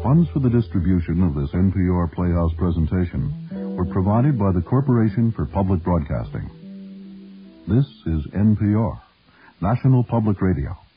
Funds for the distribution of this NPR Playhouse presentation were provided by the Corporation for Public Broadcasting. This is NPR, National Public Radio.